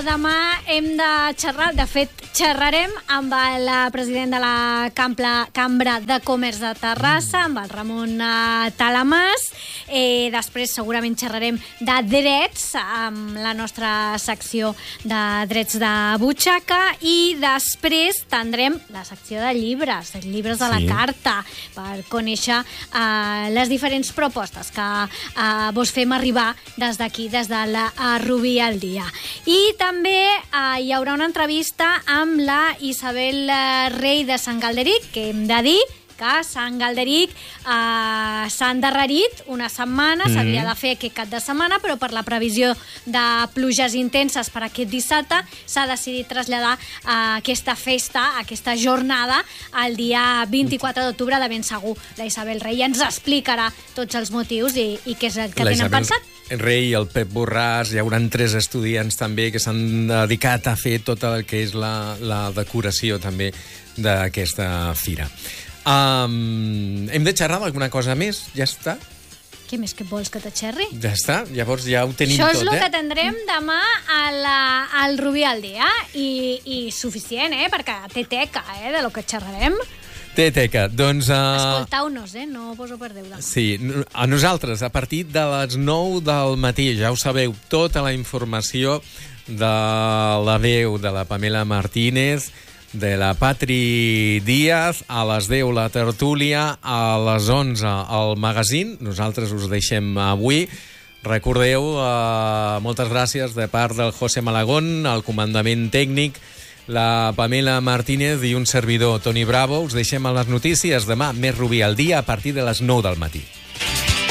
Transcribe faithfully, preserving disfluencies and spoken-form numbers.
demà hem de xerrar, de fet, xerrarem amb el president de la Cambra, Cambra de Comerç de Terrassa, amb el Ramon Talamàs. Eh, després segurament xerrarem de drets amb la nostra secció de drets de butxaca i després tindrem la secció de llibres, els llibres de la Sí. carta, per conèixer eh, les diferents propostes que eh, vos fem arribar des d'aquí, des de la a Rubí al dia. I també eh, hi haurà una entrevista amb la Isabel eh, Rei de Sant Galderic, que hem de dir que Sant Galderic eh, s'ha endarrerit una setmana, Mm-hmm. s'havia de fer aquest cap de setmana, però per la previsió de pluges intenses per aquest dissabte s'ha decidit traslladar eh, aquesta festa, aquesta jornada, al dia vint-i-quatre d'octubre de ben segur. La Isabel Rei ens explicarà tots els motius i, i què és el que La tenen Isabel pensat. Rei, el Pep Borràs, hi haurà tres estudiants també que s'han dedicat a fer tot el que és la, la decoració també d'aquesta fira. Um, hem de xerrar d'alguna cosa més? Ja està? Què més que vols que t'aixerri? Ja està? Llavors ja ho tenim Això tot, és el eh? que tindrem demà a la, al Rubí al dia i, i suficient, eh? Perquè té teca, eh? De lo que xerrarem. Té teca. Doncs... Uh... Escoltau-nos, eh? No vos ho perdeu demà. Sí, a nosaltres, a partir de les nou del matí, ja ho sabeu, tota la informació de la veu de la Pamela Martínez, de la Patri Díaz, a les deu la tertúlia, a les onze el magazín. Nosaltres us deixem avui. Recordeu, eh, moltes gràcies de part del José Malagón, el comandament tècnic, la Pamela Martínez i un servidor, Toni Bravo. Us deixem a les notícies. Demà, més Rubí al dia, a partir de les nou del matí.